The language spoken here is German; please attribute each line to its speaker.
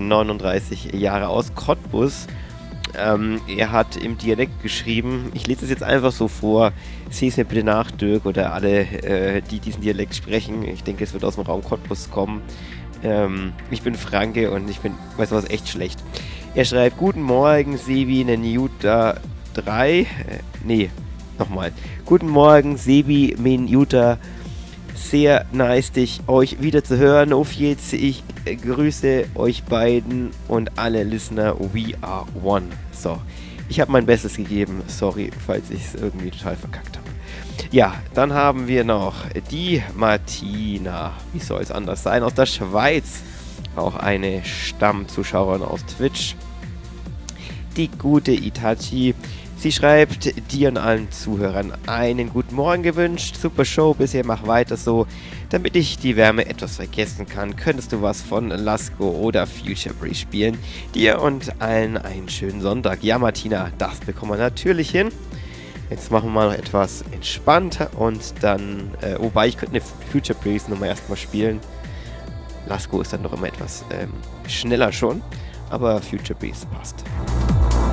Speaker 1: 39 Jahre aus Cottbus. Er hat im Dialekt geschrieben, ich lese es jetzt einfach so vor, sieh es mir bitte nach, Dirk, oder alle, die diesen Dialekt sprechen. Ich denke, es wird aus dem Raum Cottbus kommen. Ich bin Franke und ich bin, weißt du was, echt schlecht. Er schreibt, guten Morgen, Sebi, Nenjuta 3, nochmal. Guten Morgen, Sebi, Menjuta. Sehr nice, euch wieder zu hören. Auf jetzt, ich grüße euch beiden und alle Listener. We are one. So, ich habe mein Bestes gegeben. Sorry, falls ich es irgendwie total verkackt habe. Ja, dann haben wir noch die Martina. Wie soll es anders sein? Aus der Schweiz. Auch eine Stammzuschauerin aus Twitch. Die gute Itachi. Sie schreibt dir und allen Zuhörern einen guten Morgen gewünscht. Super Show bisher, mach weiter so. Damit ich die Wärme etwas vergessen kann, könntest du was von Lasko oder Future Breeze spielen. Dir und allen einen schönen Sonntag. Ja, Martina, das bekommen wir natürlich hin. Jetzt machen wir mal noch etwas entspannter und dann, wobei ich könnte eine Future Breeze Nummer erstmal spielen. Lasko ist dann noch immer etwas schneller schon, aber Future Breeze passt.